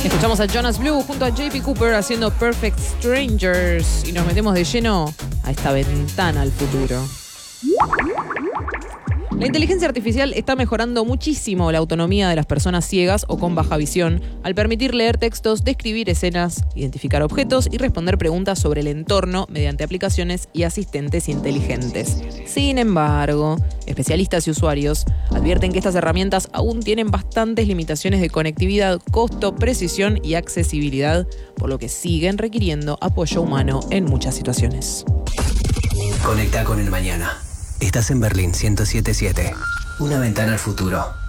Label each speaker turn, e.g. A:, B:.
A: Escuchamos a Jonas Blue junto a JP Cooper haciendo Perfect Strangers y nos metemos de lleno a esta ventana al futuro. La inteligencia artificial está mejorando muchísimo la autonomía de las personas ciegas o con baja visión al permitir leer textos, describir escenas, identificar objetos y responder preguntas sobre el entorno mediante aplicaciones y asistentes inteligentes. Sin embargo, especialistas y usuarios advierten que estas herramientas aún tienen bastantes limitaciones de conectividad, costo, precisión y accesibilidad, por lo que siguen requiriendo apoyo humano en muchas situaciones.
B: Conecta con el mañana. Estás en Berlín 107.7. Una ventana al futuro.